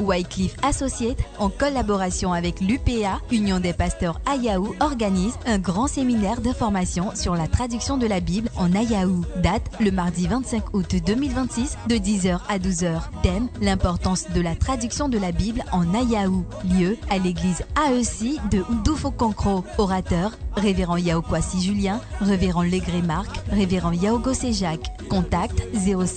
Wycliffe Associates, en collaboration avec l'UPA, Union des pasteurs Ayahu, organise un grand séminaire de formation sur la traduction de la Bible en Ayahu. Date le mardi 25 août 2026 de 10h à 12h. Thème: l'importance de la traduction de la Bible en Ayahu. Lieu: à l'église AEC de Doufokonkro. Orateur: Révérend Yao Kwasi Julien, Révérend Legré Marc, Révérend Yao Gossé Jacques. Contact 06